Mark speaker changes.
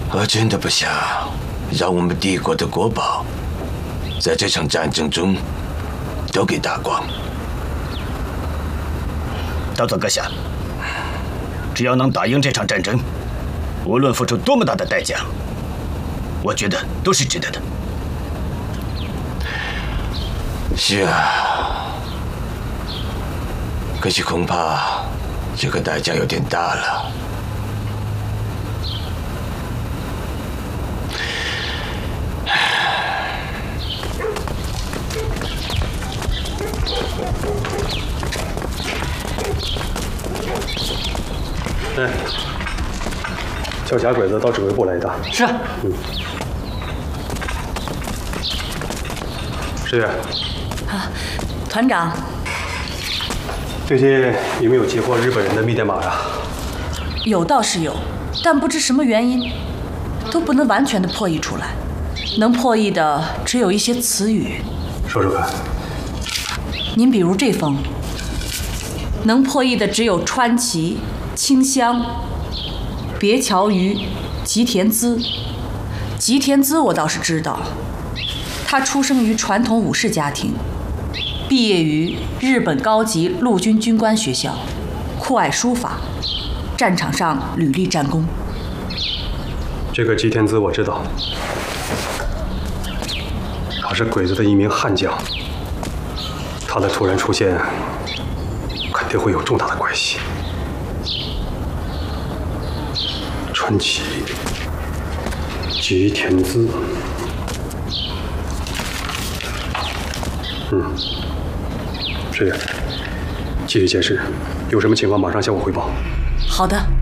Speaker 1: 我真的不想让我们帝国的国宝在这场战争中都给打光。
Speaker 2: 道宗阁下，只要能打赢这场战争，无论付出多么大的代价，我觉得都是值得的。
Speaker 1: 是啊，可是恐怕这个代价有点大了。
Speaker 3: 哎，叫假鬼子到指挥部来一趟。
Speaker 4: 是。
Speaker 3: 石月。
Speaker 5: 啊，团长。
Speaker 3: 最近有没有截获日本人的密电码呀？
Speaker 5: 有倒是有，但不知什么原因，都不能完全的破译出来。能破译的只有一些词语。
Speaker 3: 说说看。
Speaker 5: 您比如这封，能破译的只有川崎、清香、别桥鱼、吉田滋。吉田滋我倒是知道，他出生于传统武士家庭，毕业于日本高级陆军军官学校，酷爱书法，战场上屡立战功。
Speaker 3: 这个吉田滋我知道，他是鬼子的一名悍将，他的突然出现肯定会有重大的关系。川崎、吉田滋，石月，继续监视，有什么情况马上向我汇报。
Speaker 5: 好的。